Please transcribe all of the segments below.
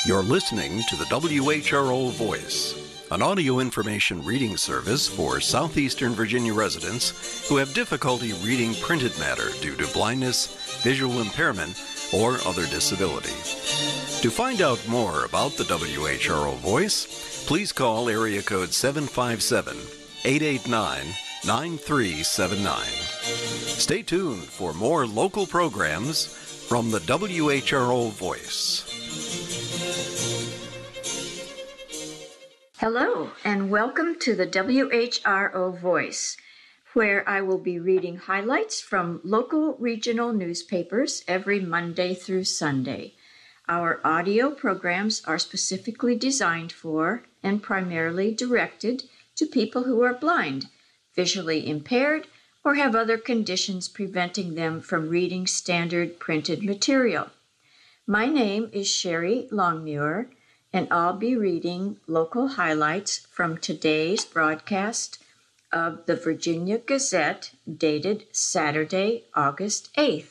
You're listening to the WHRO Voice, an audio information reading service for southeastern Virginia residents who have difficulty reading printed matter due to blindness, visual impairment, or other disability. To find out more about the WHRO Voice, please call area code 757-889-9379. Stay tuned for more local programs from the WHRO Voice. Hello, and welcome to the WHRO Voice, where I will be reading highlights from local regional newspapers every Monday through Sunday. Our audio programs are specifically designed for and primarily directed to people who are blind, visually impaired, or have other conditions preventing them from reading standard printed material. My name is Sherry Longmuir, and I'll be reading local highlights from today's broadcast of the Virginia Gazette, dated Saturday, August 8th.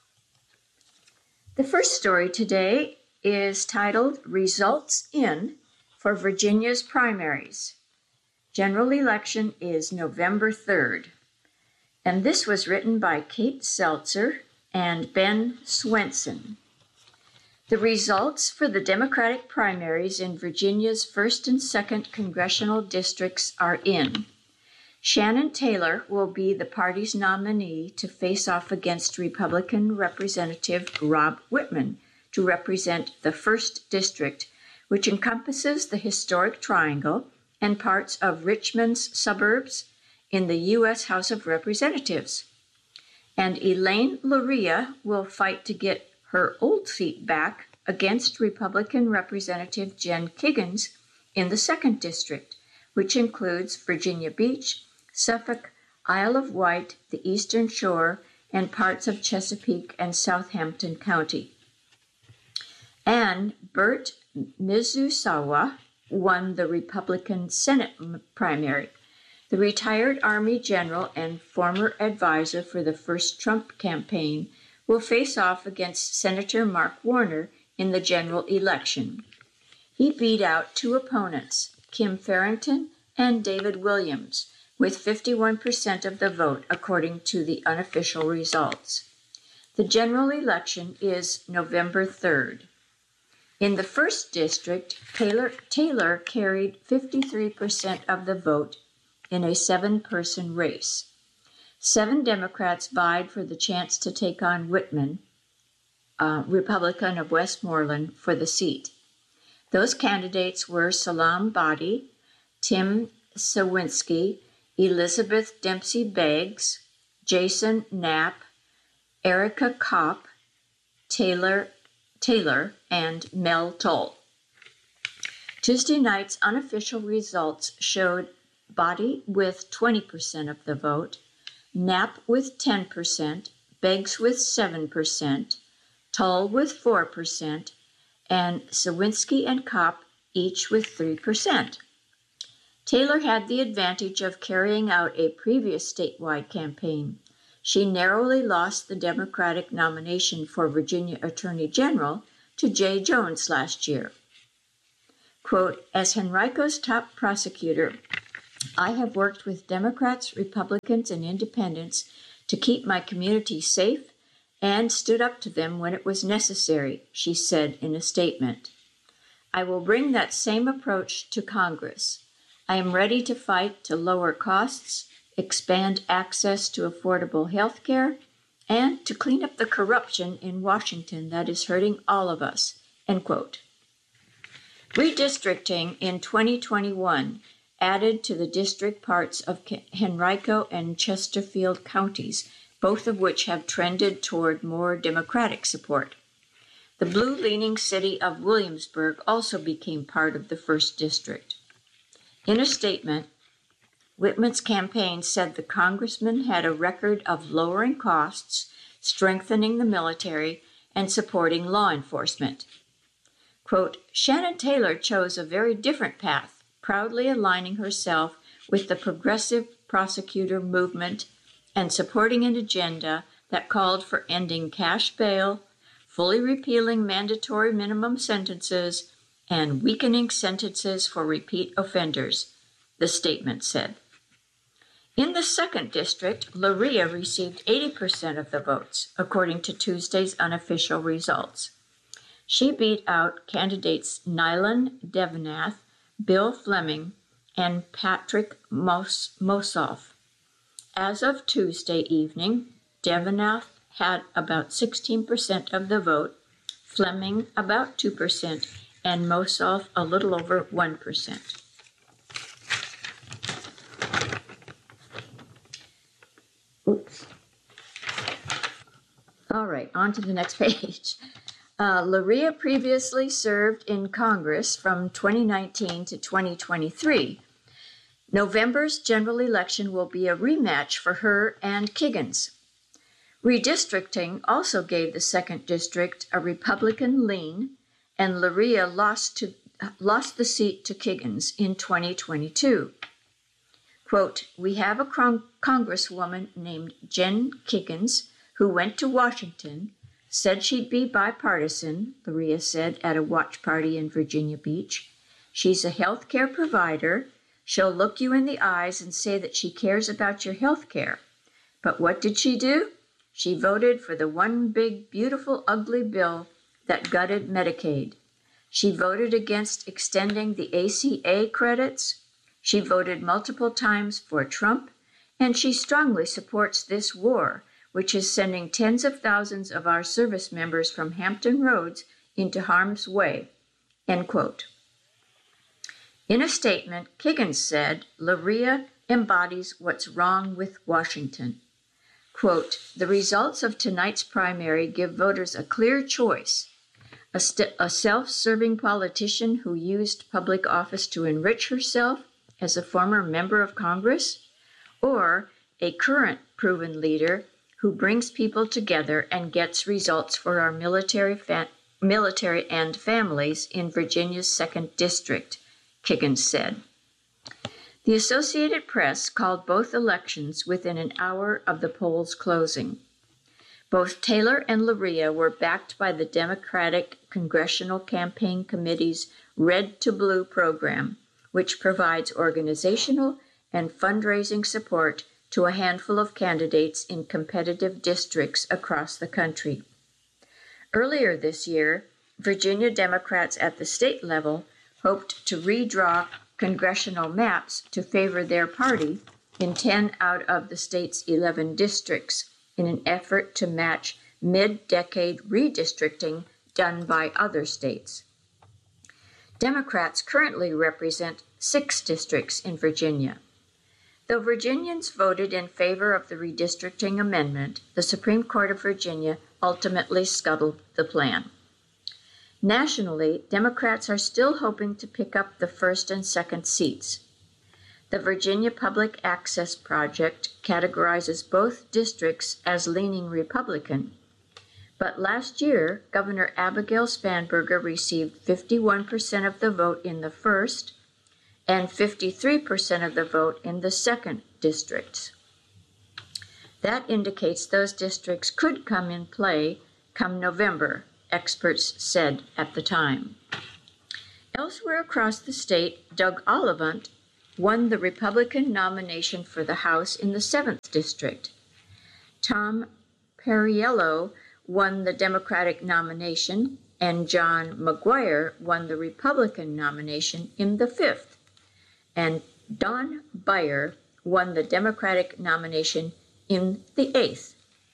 The first story today is titled Results In for Virginia's Primaries. General election is November 3rd. And this was written by Kate Seltzer and Ben Swenson. The results for the Democratic primaries in Virginia's 1st and 2nd congressional districts are in. Shannon Taylor will be the party's nominee to face off against Republican Representative Rob Whitman to represent the 1st District, which encompasses the historic Triangle and parts of Richmond's suburbs in the U.S. House of Representatives. And Elaine Luria will fight to get her old seat back against Republican Representative Jen Kiggins in the 2nd District, which includes Virginia Beach, Suffolk, Isle of Wight, the Eastern Shore, and parts of Chesapeake and Southampton County. And Bert Mizusawa won the Republican Senate primary. The retired Army general and former advisor for the first Trump campaign will face off against Senator Mark Warner in the general election. He beat out two opponents, Kim Farrington and David Williams, with 51% of the vote according to the unofficial results. The general election is November 3rd. In the 1st District, Taylor carried 53% of the vote in a 7-person race. 7 Democrats vied for the chance to take on Whitman, Republican of Westmoreland, for the seat. Those candidates were Salam Badi, Tim Sawinski, Elizabeth Dempsey Beggs, Jason Knapp, Erica Kopp, Taylor, and Mel Toll. Tuesday night's unofficial results showed Body with 20% of the vote, Knapp with 10%, Beggs with 7%, Toll with 4%, and Sawinski and Kopp each with 3%. Taylor had the advantage of carrying out a previous statewide campaign. She narrowly lost the Democratic nomination for Virginia Attorney General to Jay Jones last year. Quote, as Henrico's top prosecutor, I have worked with Democrats, Republicans, and Independents to keep my community safe and stood up to them when it was necessary, she said in a statement. I will bring that same approach to Congress. I am ready to fight to lower costs, expand access to affordable health care, and to clean up the corruption in Washington that is hurting all of us, end quote. Redistricting in 2021 added to the district parts of Henrico and Chesterfield counties, both of which have trended toward more Democratic support. The blue-leaning city of Williamsburg also became part of the 1st District. In a statement, Whitman's campaign said the congressman had a record of lowering costs, strengthening the military, and supporting law enforcement. Quote, Shannon Taylor chose a very different path, proudly aligning herself with the progressive prosecutor movement and supporting an agenda that called for ending cash bail, fully repealing mandatory minimum sentences, and weakening sentences for repeat offenders, the statement said. In the 2nd District, Luria received 80% of the votes, according to Tuesday's unofficial results. She beat out candidates Nylan Devnath, Bill Fleming, and Patrick Mossoff. As of Tuesday evening, Devnath had about 16% of the vote, Fleming about 2%, and Mossoff a little over 1%. Oops. All right, on to the next page. Luria previously served in Congress from 2019 to 2023. November's general election will be a rematch for her and Kiggins. Redistricting also gave the 2nd District a Republican lean, and Luria lost the seat to Kiggins in 2022. Quote, "We have a congresswoman named Jen Kiggins who went to Washington, said she'd be bipartisan," Luria said at a watch party in Virginia Beach. "She's a health care provider. She'll look you in the eyes and say that she cares about your health care. But what did she do? She voted for the one big, beautiful, ugly bill that gutted Medicaid. She voted against extending the ACA credits. She voted multiple times for Trump, and she strongly supports this war, which is sending tens of thousands of our service members from Hampton Roads into harm's way." End quote. In a statement, Kiggins said Luria embodies what's wrong with Washington. Quote, "The results of tonight's primary give voters a clear choice: a self-serving politician who used public office to enrich herself as a former member of Congress, or a current proven leader who brings people together and gets results for our military and families in Virginia's 2nd District," Kiggins said. The Associated Press called both elections within an hour of the polls closing. Both Taylor and Luria were backed by the Democratic Congressional Campaign Committee's Red to Blue program, which provides organizational and fundraising support to a handful of candidates in competitive districts across the country. Earlier this year, Virginia Democrats at the state level hoped to redraw congressional maps to favor their party in 10 out of the state's 11 districts in an effort to match mid-decade redistricting done by other states. Democrats currently represent 6 districts in Virginia. Though Virginians voted in favor of the redistricting amendment, the Supreme Court of Virginia ultimately scuttled the plan. Nationally, Democrats are still hoping to pick up the 1st and 2nd seats. The Virginia Public Access Project categorizes both districts as leaning Republican, but last year, Governor Abigail Spanberger received 51% of the vote in the 1st and 53% of the vote in the 2nd districts. That indicates those districts could come in play come November, experts said at the time. Elsewhere across the state, Doug Ollivant won the Republican nomination for the House in the 7th District. Tom Perriello won the Democratic nomination, and John McGuire won the Republican nomination in the 5th. And Don Beyer won the Democratic nomination in the 8th.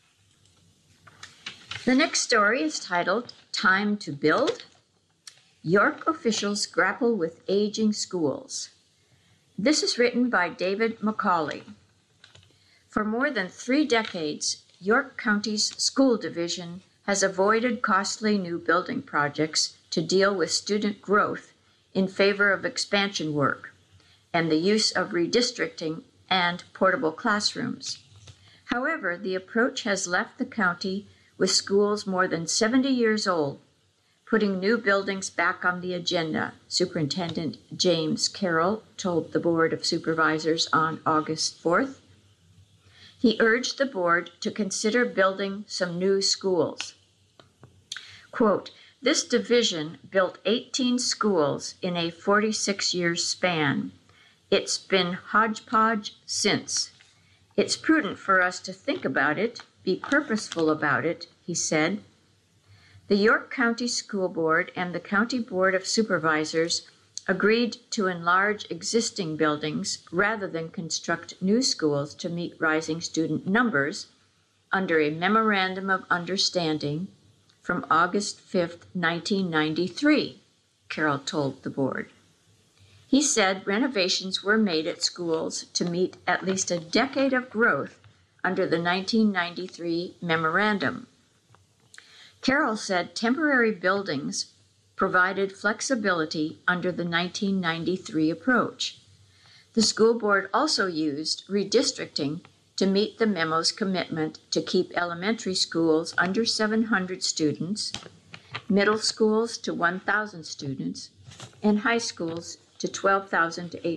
The next story is titled, "Time to Build?" York officials grapple with aging schools. This is written by David McCauley. For more than 3 decades, York County's school division has avoided costly new building projects to deal with student growth in favor of expansion work and the use of redistricting and portable classrooms. However, the approach has left the county with schools more than 70 years old, putting new buildings back on the agenda, Superintendent James Carroll told the Board of Supervisors on August 4th. He urged the board to consider building some new schools. Quote, This division built 18 schools in a 46-year span. It's been hodgepodge since. It's prudent for us to think about it, be purposeful about it, he said. The York County School Board and the County Board of Supervisors agreed to enlarge existing buildings rather than construct new schools to meet rising student numbers under a Memorandum of Understanding from August 5, 1993, Carroll told the board. He said renovations were made at schools to meet at least a decade of growth under the 1993 memorandum. Carroll said temporary buildings provided flexibility under the 1993 approach. The school board also used redistricting to meet the memo's commitment to keep elementary schools under 700 students, middle schools to 1,000 students, and high schools to 1,200 to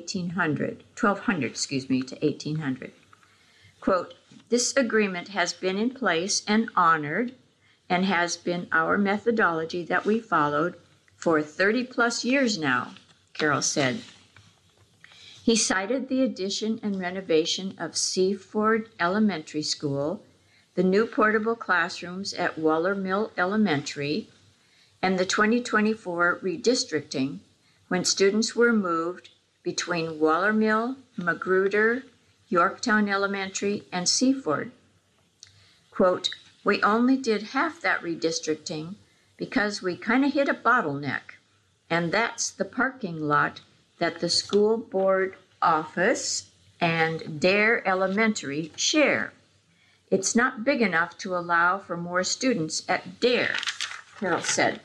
1,800. Quote, "This agreement has been in place and honored and has been our methodology that we followed for 30 plus years now," Carroll said. He cited the addition and renovation of Seaford Elementary School, the new portable classrooms at Waller Mill Elementary, and the 2024 redistricting when students were moved between Waller Mill, Magruder, Yorktown Elementary, and Seaford. Quote, "We only did half that redistricting because we kind of hit a bottleneck, and that's the parking lot that the school board office and Dare Elementary share. It's not big enough to allow for more students at Dare," Carroll said.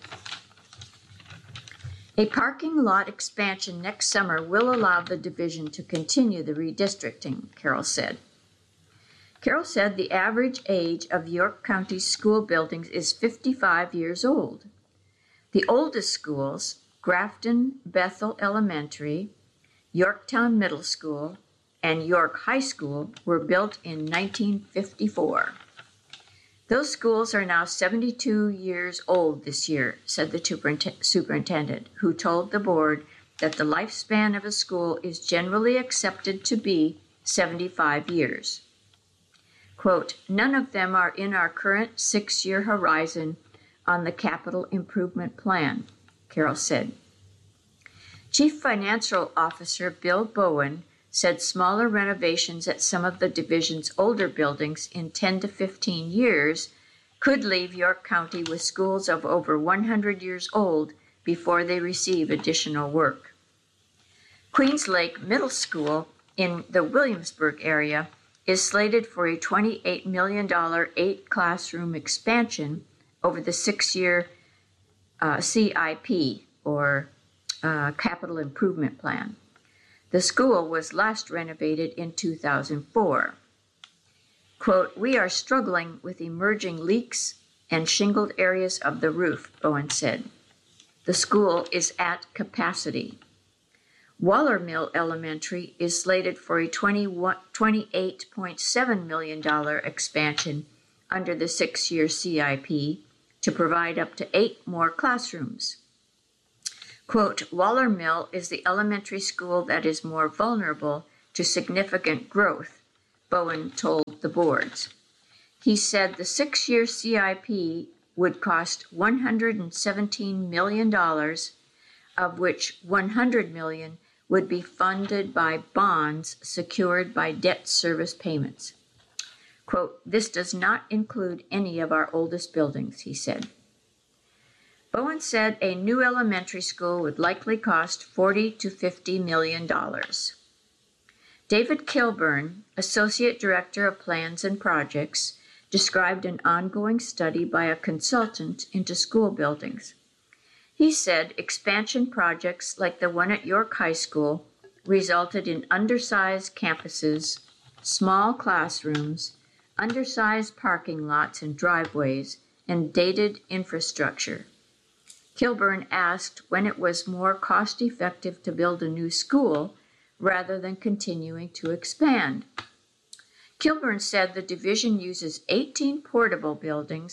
A parking lot expansion next summer will allow the division to continue the redistricting, Carroll said. Carroll said the average age of York County's school buildings is 55 years old. The oldest schools, Grafton Bethel Elementary, Yorktown Middle School, and York High School, were built in 1954. Those schools are now 72 years old this year, said the superintendent, who told the board that the lifespan of a school is generally accepted to be 75 years. Quote, "None of them are in our current 6-year horizon on the capital improvement plan," Carroll said. Chief Financial Officer Bill Bowen said smaller renovations at some of the division's older buildings in 10 to 15 years could leave York County with schools of over 100 years old before they receive additional work. Queens Lake Middle School in the Williamsburg area is slated for a $28 million 8-classroom expansion over the 6-year CIP, or Capital Improvement Plan. The school was last renovated in 2004. Quote, "We are struggling with emerging leaks and shingled areas of the roof," Bowen said. "The school is at capacity." Waller Mill Elementary is slated for a $28.7 million expansion under the 6-year CIP to provide up to 8 more classrooms. Quote, "Waller Mill is the elementary school that is more vulnerable to significant growth," Bowen told the boards. He said the 6-year CIP would cost $117 million, of which $100 million would be funded by bonds secured by debt service payments. Quote, "This does not include any of our oldest buildings," he said. Bowen said a new elementary school would likely cost $40 to $50 million. David Kilburn, Associate Director of Plans and Projects, described an ongoing study by a consultant into school buildings. He said expansion projects like the one at York High School resulted in undersized campuses, small classrooms, undersized parking lots and driveways, and dated infrastructure. Kilburn asked when it was more cost-effective to build a new school rather than continuing to expand. Kilburn said the division uses 18 portable buildings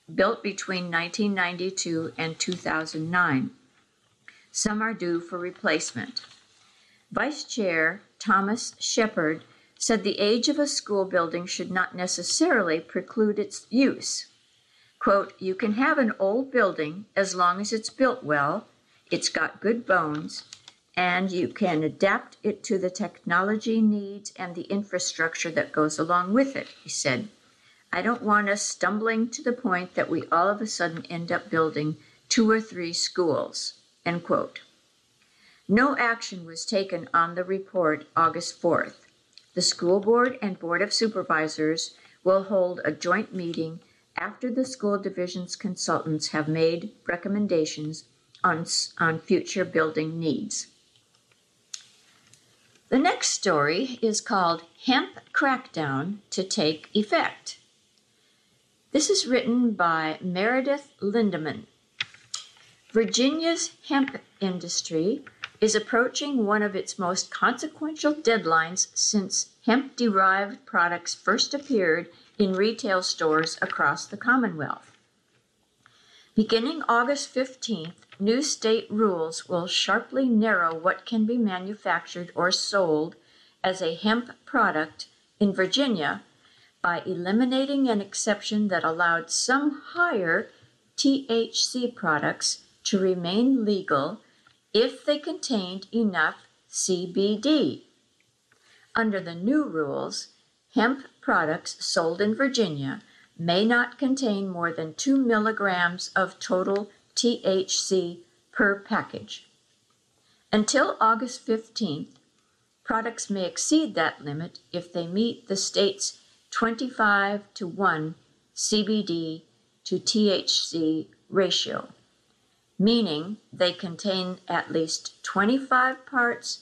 built between 1992 and 2009. Some are due for replacement. Vice Chair Thomas Shepard said the age of a school building should not necessarily preclude its use. Quote, "You can have an old building as long as it's built well, it's got good bones, and you can adapt it to the technology needs and the infrastructure that goes along with it," he said. "I don't want us stumbling to the point that we all of a sudden end up building 2 or 3 schools," end quote. No action was taken on the report August 4th. The school board and board of supervisors will hold a joint meeting after the school division's consultants have made recommendations on future building needs. The next story is called Hemp Crackdown to Take Effect. This is written by Meredith Lindeman. Virginia's hemp industry is approaching one of its most consequential deadlines since hemp-derived products first appeared in retail stores across the Commonwealth. Beginning August 15th, new state rules will sharply narrow what can be manufactured or sold as a hemp product in Virginia by eliminating an exception that allowed some higher THC products to remain legal if they contained enough CBD. Under the new rules, hemp products sold in Virginia may not contain more than 2 milligrams of total THC per package. Until August 15th, products may exceed that limit if they meet the state's 25-to-1 CBD to THC ratio, meaning they contain at least 25 parts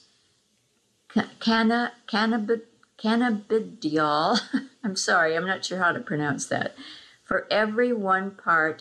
cannabidiol, I'm sorry, I'm not sure how to pronounce that, for every 1 part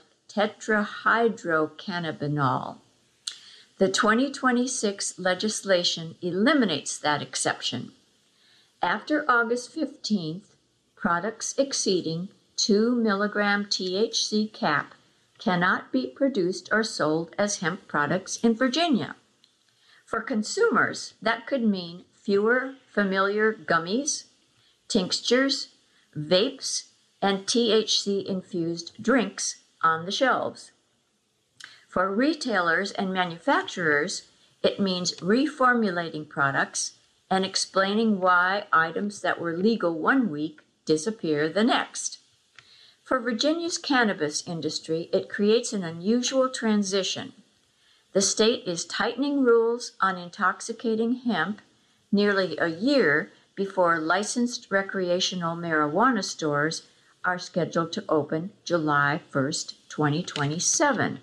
tetrahydrocannabinol. The 2026 legislation eliminates that exception. After August 15th, products exceeding 2 milligram THC cap cannot be produced or sold as hemp products in Virginia. For consumers, that could mean fewer familiar gummies, tinctures, vapes, and THC-infused drinks on the shelves. For retailers and manufacturers, it means reformulating products and explaining why items that were legal one week disappear the next. For Virginia's cannabis industry, it creates an unusual transition. The state is tightening rules on intoxicating hemp nearly a year before licensed recreational marijuana stores are scheduled to open July 1st, 2027.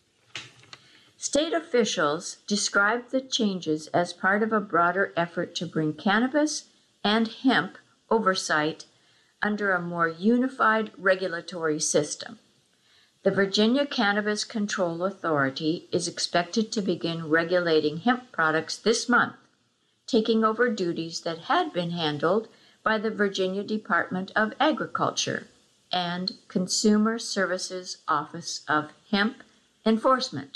State officials described the changes as part of a broader effort to bring cannabis and hemp oversight under a more unified regulatory system. The Virginia Cannabis Control Authority is expected to begin regulating hemp products this month, taking over duties that had been handled by the Virginia Department of Agriculture and Consumer Services Office of Hemp Enforcement.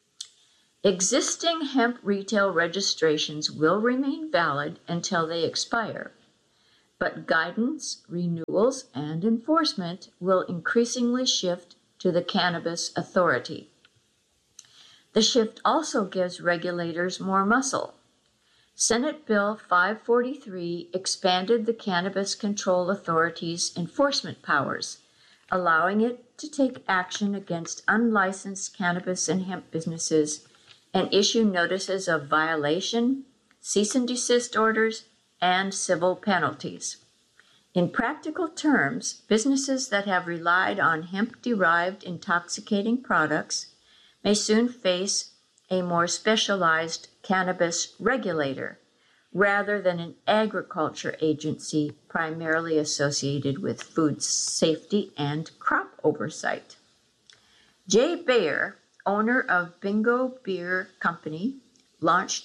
Existing hemp retail registrations will remain valid until they expire, but guidance, renewals, and enforcement will increasingly shift to the Cannabis Authority. The shift also gives regulators more muscle. Senate Bill 543 expanded the Cannabis Control Authority's enforcement powers, allowing it to take action against unlicensed cannabis and hemp businesses and issue notices of violation, cease and desist orders, and civil penalties. In practical terms, businesses that have relied on hemp-derived intoxicating products may soon face a more specialized cannabis regulator rather than an agriculture agency primarily associated with food safety and crop oversight. Jay Bayer, owner of Bingo Beer Company, launched